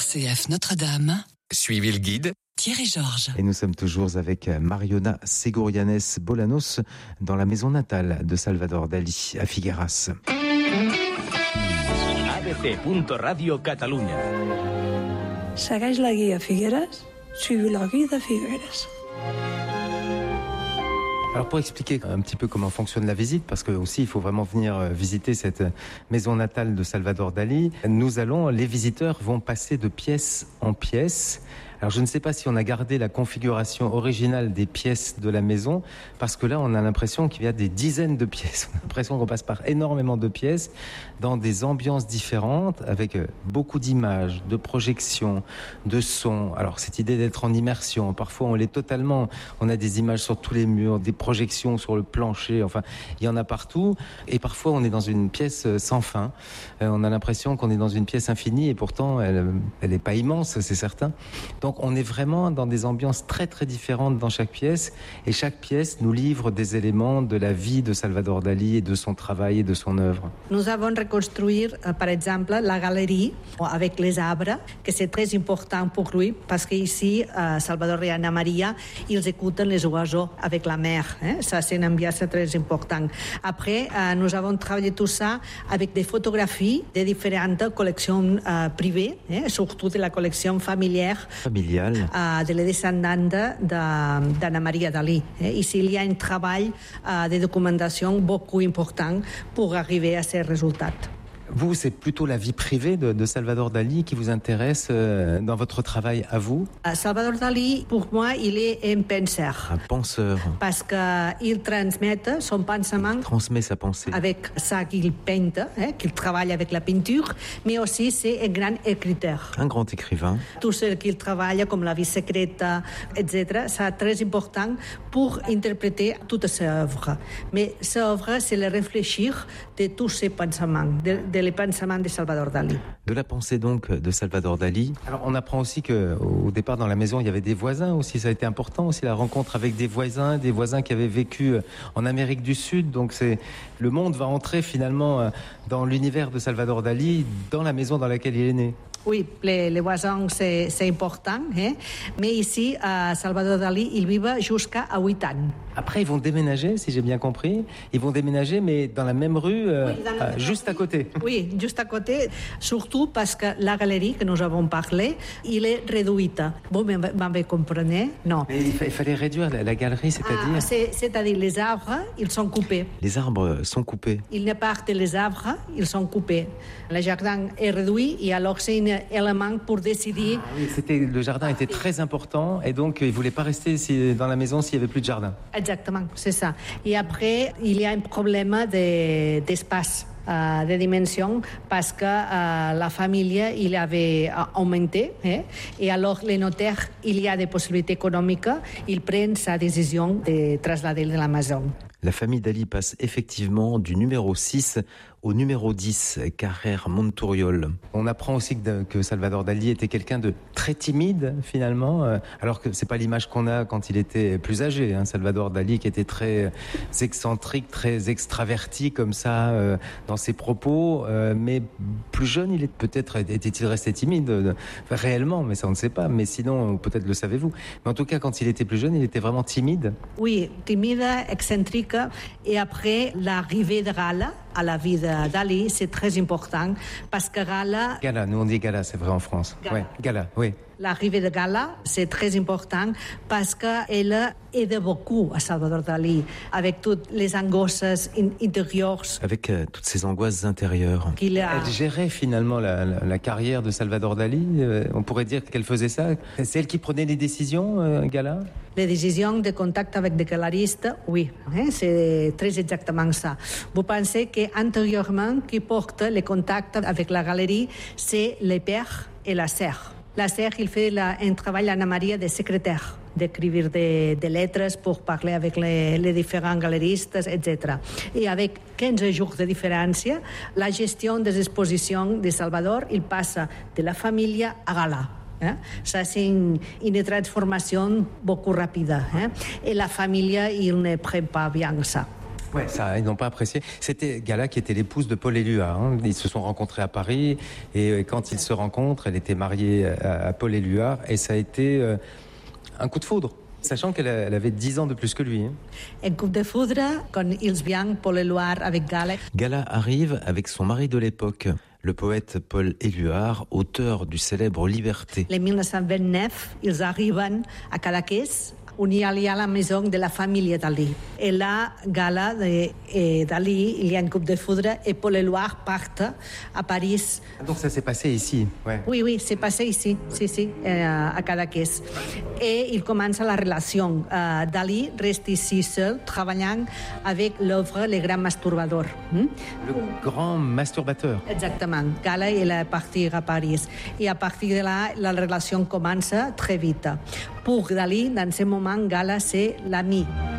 RCF Notre-Dame. Suivez le guide. Thierry Georges. Et nous sommes toujours avec Mariona Segurianes Bolanos dans la maison natale de Salvador Dalí à Figueras. ABC.Radio Catalunya. Segueix la guia Figueres, suivi la guia de Figueres. Alors pour expliquer un petit peu comment fonctionne la visite, parce que aussi il faut vraiment venir visiter cette maison natale de Salvador Dalí, les visiteurs vont passer de pièce en pièce. Alors je ne sais pas si on a gardé la configuration originale des pièces de la maison, parce que là on a l'impression qu'il y a des dizaines de pièces. On a l'impression qu'on passe par énormément de pièces, dans des ambiances différentes, avec beaucoup d'images, de projections, de sons. Alors cette idée d'être en immersion, parfois on l'est totalement. On a des images sur tous les murs, des projections sur le plancher, enfin il y en a partout. Et parfois on est dans une pièce sans fin. On a l'impression qu'on est dans une pièce infinie et pourtant elle n'est pas immense, c'est certain. Donc on est vraiment dans des ambiances très très différentes dans chaque pièce, et chaque pièce nous livre des éléments de la vie de Salvador Dalí et de son travail et de son œuvre. Nous avons reconstruit par exemple la galerie avec les arbres, que c'est très important pour lui parce qu'ici Salvador et Anna Maria ils écoutent les oiseaux avec la mer, ça c'est une ambiance très importante. Après nous avons travaillé tout ça avec des photographies de différentes collections privées, surtout de la collection familiale de les descendants d'Anna Maria Dalí. Ici il y a un travail de documentation beaucoup important pour arriver à ces résultats. Vous, c'est plutôt la vie privée de Salvador Dalí qui vous intéresse dans votre travail à vous? Salvador Dalí, pour moi, il est un penseur. Un penseur. Parce qu'il transmet son pensement. Il transmet sa pensée. Avec ça qu'il peint, qu'il travaille avec la peinture, mais aussi c'est un grand écriteur. Un grand écrivain. Tout ce qu'il travaille, comme la vie secrète, etc., c'est très important pour interpréter toute ses œuvres. Mais ses œuvres, c'est le réfléchir de tous ses pensements, les pensements de Salvador Dalí. De la pensée donc de Salvador Dalí. Alors on apprend aussi qu'au départ dans la maison il y avait des voisins aussi, ça a été important aussi la rencontre avec des voisins qui avaient vécu en Amérique du Sud, donc le monde va entrer finalement dans l'univers de Salvador Dalí, dans la maison dans laquelle il est né. Oui, les voisins, c'est important. Mais ici, Salvador Dalí, il vit jusqu'à 8 ans. Après, ils vont déménager, si j'ai bien compris. Ils vont déménager, mais dans la même rue, juste à côté. Oui, juste à côté. Surtout parce que la galerie que nous avons parlé, il est réduite. Vous m'avez compris? Non. Mais il fallait réduire la galerie, c'est-à-dire c'est-à-dire les arbres, ils sont coupés. Les arbres sont coupés. Il n'y a pas que les arbres, ils sont coupés. Le jardin est réduit et alors c'est un élément pour décider. Le jardin était très important et donc il ne voulait pas rester dans la maison s'il n'y avait plus de jardin. Exactement, c'est ça. Et après, il y a un problème d'espace. De dimension parce que la famille il avait augmenté et alors les notaires il y a des possibilités économiques, ils prennent sa décision de traslader de la maison. La famille Dalí passe effectivement du numéro 6 au numéro 10, Carrer Montoriol. On apprend aussi que Salvador Dalí était quelqu'un de très timide finalement, alors que c'est pas l'image qu'on a quand il était plus âgé. Salvador Dalí qui était très excentrique, très extraverti comme ça dans ses propos, mais plus jeune, était-il resté timide réellement, mais ça on ne sait pas. Mais sinon, peut-être le savez-vous. Mais en tout cas, quand il était plus jeune, il était vraiment timide. Oui, timide, excentrique. Et après l'arrivée de Gala à la vie de Dalí, c'est très important parce que Gala... Gala, nous on dit Gala, c'est vrai en France. Gala, oui. L'arrivée de Gala, c'est très important parce qu'elle aide beaucoup à Salvador Dalí avec toutes les angoisses intérieures. Avec toutes ces angoisses intérieures. Elle gérait finalement la carrière de Salvador Dalí. On pourrait dire qu'elle faisait ça. C'est elle qui prenait les décisions, Gala? Les décisions de contact avec des galeristes, oui, c'est très exactement ça. Vous pensez qu'antérieurement, qui porte les contacts avec la galerie, c'est le père et la sœur. La sœur, il fait un travail, Anna Maria, de secrétaire, d'écrire des lettres pour parler avec les différents galeristes, etc. Et avec 15 jours de différence, la gestion des expositions de Salvador, il passe de la famille à Gala. Ça, c'est une transformation beaucoup rapide. Et la famille, il ne prend pas bien ça. Ouais, ça, ils n'ont pas apprécié. C'était Gala qui était l'épouse de Paul Éluard. Hein. Ils se sont rencontrés à Paris et quand ils se rencontrent, elle était mariée à Paul Éluard et ça a été un coup de foudre. Sachant qu'elle avait 10 ans de plus que lui. Hein. Un coup de foudre, quand ils viennent, Paul Éluard avec Gala. Gala arrive avec son mari de l'époque, le poète Paul Éluard, auteur du célèbre Liberté. En 1929, ils arrivent à Cadaqués, on y a la maison de la famille Dalí. Et là, Gala et Dalí, il y a un coup de foudre et Paul Éluard partent à Paris. Donc ça s'est passé ici, ouais. Oui, c'est passé ici, à Cadaqués. Et il commence la relation. Dalí reste ici seul, travaillant avec l'œuvre Le Grand Masturbador. Le grand masturbateur. Exactement. Gala, il est parti à Paris. Et à partir de là, la relation commence très vite. Pour Dalí, dans ce moment, Gala, c'est l'ami.